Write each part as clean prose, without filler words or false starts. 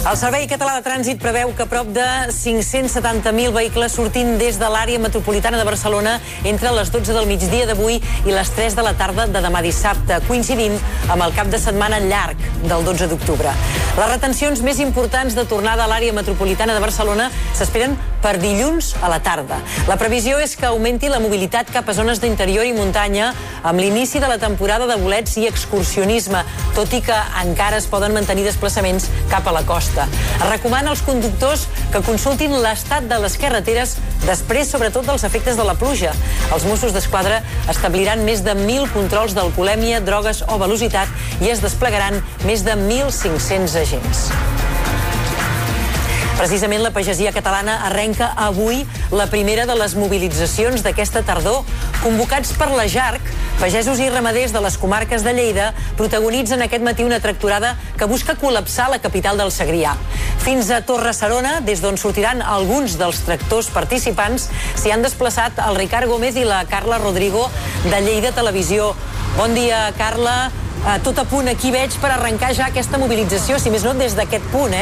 El Servei Català de Trànsit preveu que prop de 570.000 vehicles sortin des de l'àrea metropolitana de Barcelona entre les 12 del migdia d'avui i les 3 de la tarda de demà dissabte, coincidint amb el cap de setmana llarg del 12 d'octubre. Les retencions més importants de tornada a l'àrea metropolitana de Barcelona s'esperen per dilluns a la tarda. La previsió és que augmenti la mobilitat cap a zones d'interior i muntanya amb l'inici de la temporada de bolets i excursionisme, tot i que encara es poden mantenir desplaçaments cap a la costa. Es recomana als conductors que consultin l'estat de les carreteres després, sobretot, dels efectes de la pluja. Els Mossos d'Esquadra establiran més de 1.000 controls d'alcoholèmia, drogues o velocitat i es desplegaran més de 1.500 agents. Precisament la pagesia catalana arrenca avui la primera de les mobilitzacions d'aquesta tardor. Convocats per la JARC, pagesos i ramaders de les comarques de Lleida protagonitzen aquest matí una tractorada que busca col·lapsar la capital del Segrià. Fins a Torre-serona, des d'on sortiran alguns dels tractors participants, s'hi han desplaçat el Ricard Gómez i la Carla Rodrigo de Lleida Televisió. Bon dia, Carla. Tot a punt aquí veig per arrencar ja aquesta mobilització, si més no des d'aquest punt,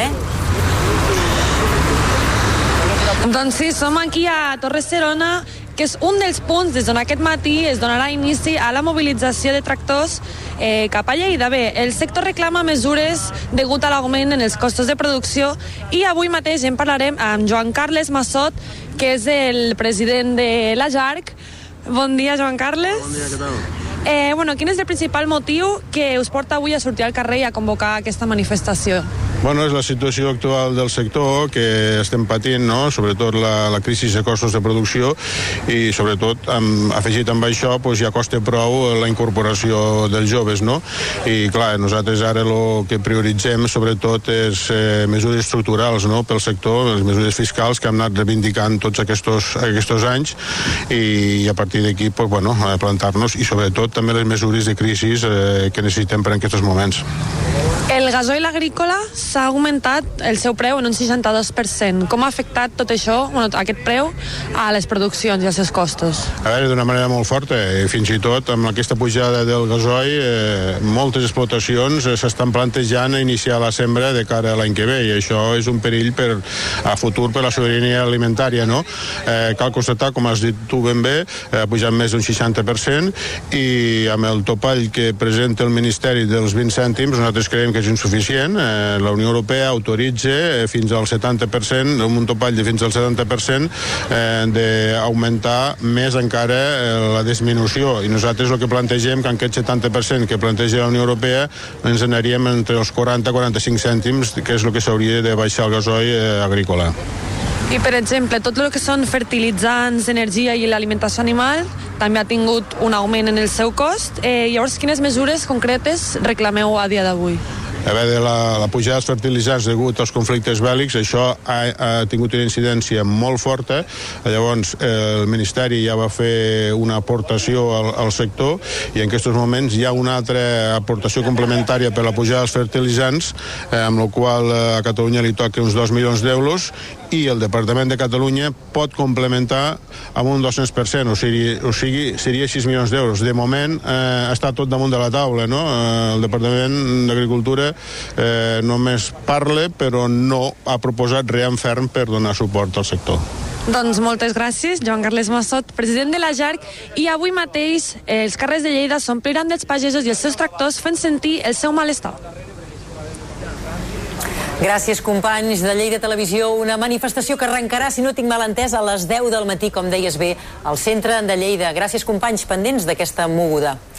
Doncs sí, som aquí a Torre-serona, que és un dels punts des d'on aquest matí es donarà inici a la mobilització de tractors cap a Lleida. Bé, el sector reclama mesures degut a l'augment en els costos de producció i avui mateix en parlarem amb Joan Carles Massot, que és el president de la JARC. Bon dia, Joan Carles. Bon dia, què tal? Quin és el principal motiu que us porta avui a sortir al carrer i a convocar aquesta manifestació? És la situació actual del sector que estem patint, no? Sobretot la crisi de costos de producció i sobretot afegit amb això ja costa prou la incorporació dels joves, no? I clar, nosaltres ara el que prioritzem sobretot és mesures estructurals, no? Pel sector, les mesures fiscals que hem anat reivindicant tots aquests anys i a partir d'aquí plantar-nos i sobretot també les mesures de crisi que necessitem per en aquests moments. El gasoil agrícola s'ha augmentat el seu preu en un 62%. Com ha afectat tot això, aquest preu, a les produccions i als seus costos? D'una manera molt forta. Fins i tot amb aquesta pujada del gasoil, moltes explotacions s'estan plantejant iniciar la sembra de cara a l'any que ve i això és un perill a futur per la sobirania alimentària, no? Cal constatar, com has dit tu ben bé, ha pujat més d'un 60% i amb el topall que presenta el Ministeri dels 20 cèntims nosaltres creiem que és insuficient. La Unió Europea autoritza fins al 70%, un topall de fins al 70%, d'augmentar més encara la disminució. I nosaltres el que plantegem que en aquest 70% que planteja la Unió Europea ens anaríem entre els 40-45 cèntims, que és el que s'hauria de baixar el gasoil agrícola. I, per exemple, tot el que són fertilitzants, energia i l'alimentació animal també ha tingut un augment en el seu cost. Llavors, quines mesures concretes reclameu a dia d'avui? La pujada dels fertilitzants degut als conflictes bèl·lics, això ha tingut una incidència molt forta. Llavors, el Ministeri ja va fer una aportació al sector i en aquests moments hi ha una altra aportació complementària per la pujada dels fertilitzants, amb la qual a Catalunya li toca uns 2 milions d'euros i el Departament de Catalunya pot complementar amb un 200%, o sigui, seria 6 milions d'euros. De moment està tot damunt de la taula, no? El Departament d'Agricultura només parla però no ha proposat res en ferm per donar suport al sector. Doncs moltes gràcies, Joan Carles Massot, president de la JARC, i avui mateix els carrers de Lleida s'ompliran dels pagesos i els seus tractors fent sentir el seu malestar. Gràcies, companys de Lleida Televisió. Una manifestació que arrencarà, si no tinc mal entès, a les 10 del matí, com deies bé, al centre de Lleida. Gràcies, companys, pendents d'aquesta moguda.